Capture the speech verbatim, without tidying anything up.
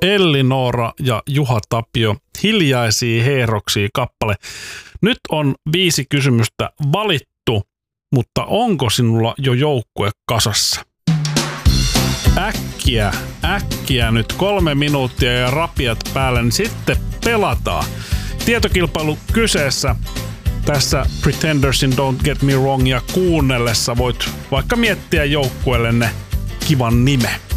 Elli-Noora ja Juha Tapio, Hiljaisia heeroksia kappale. Nyt on viisi kysymystä valittu, mutta onko sinulla jo joukkue kasassa? Äkkiä, äkkiä nyt kolme minuuttia ja rapiat päälle, niin sitten pelataan. Tietokilpailu kyseessä. Tässä Pretendersin Don't Get Me Wrong ja kuunnellessa voit vaikka miettiä joukkueellenne kivan nimen.